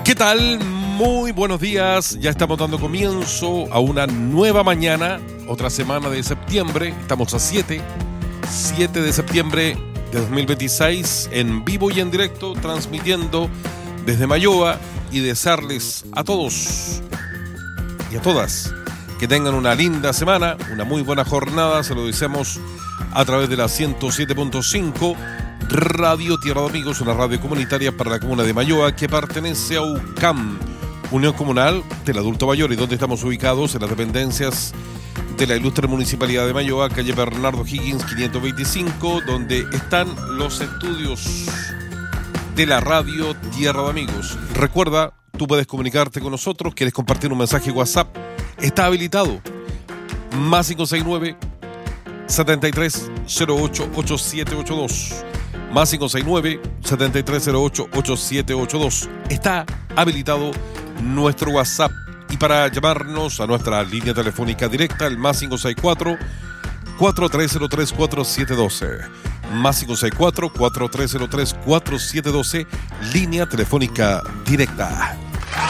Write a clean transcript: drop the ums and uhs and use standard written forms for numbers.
¿Qué tal? Muy buenos días. Ya estamos dando comienzo a una nueva mañana, otra semana de septiembre. Estamos a 7 de septiembre de 2026, en vivo y en directo, transmitiendo desde Mayoa, y desearles a todos y a todas que tengan una linda semana, una muy buena jornada. Se lo deseamos a través de la 107.5 Radio Tierra de Amigos, una radio comunitaria para la comuna de Mayoa que pertenece a UCAM, Unión Comunal del Adulto Mayor, y donde estamos ubicados en las dependencias de la ilustre Municipalidad de Mayoa, calle Bernardo Higgins 525, donde están los estudios de la radio Tierra de Amigos. Recuerda, tú puedes comunicarte con nosotros, quieres compartir un mensaje WhatsApp, está habilitado, más 569 7308 8782, más 569 7308 8782. Está habilitado nuestro WhatsApp. Y para llamarnos a nuestra línea telefónica directa, el más 564 4303 4712, más 564 4303 4712, línea telefónica directa.